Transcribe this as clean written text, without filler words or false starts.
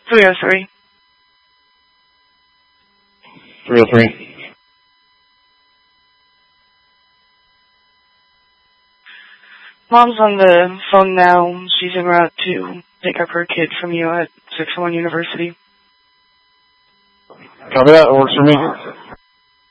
303. 303. Mom's on the phone now. She's en route to pick up her kid from you at 601 University. Copy that. Works for me.